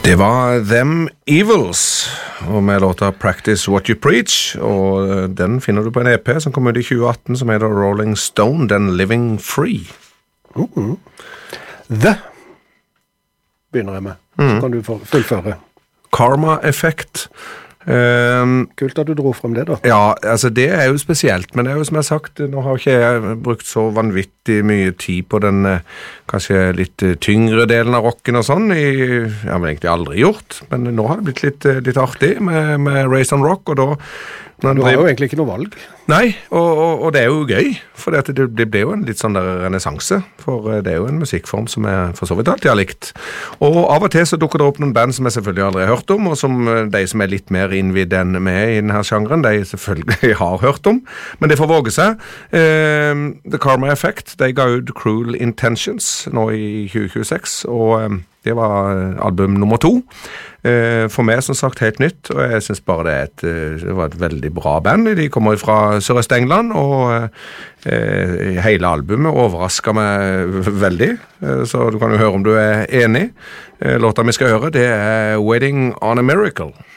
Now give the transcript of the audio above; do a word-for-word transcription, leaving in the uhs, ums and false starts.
Det var Them Evils, og med låta Practice What You Preach, og den finner du på en E P som kom ut i tjue atten, som heter Rolling Stone, Den Living Free. Uh-uh. The begynner jeg med, mm. så kan du fullføre. Karma Effect. Um, Kult at du dro frem det da. Ja, altså det er jo spesielt, men det er jo som jeg har sagt, nå har ikke jeg brukt så vanvittig mye tid på den kanskje litt tyngre delen av rocken og sånn, i, jeg har egentlig aldri gjort, men nå har det blitt litt, litt artig med, med Race on Rock, og da du har jo egentlig ikke noe valg. Nei, og, og, og det er jo gøy, for det, det, det ble jo en litt sånn der renessanse, for det er jo en musikkform som jeg for så vidt alltid har likt. Og av og til så dukker det opp noen band som jeg selvfølgelig aldri har hørt om, og som de som er litt mer innvidd enn med i denne sjangeren, de selvfølgelig har hørt om, men det får våge seg. Uh, The Karma Effect, de ga ut Cruel Intentions nå i tjue tjueseks, og um, det var album nummer to. For meg som sagt helt nytt, og jeg synes bare det, er et, det var et veldig bra band. De kommer fra Sørøst-England, og eh, hele albumet overrasket meg veldig, så du kan jo høre om du er enig. Låta vi skal høre, det er Wedding on a Miracle.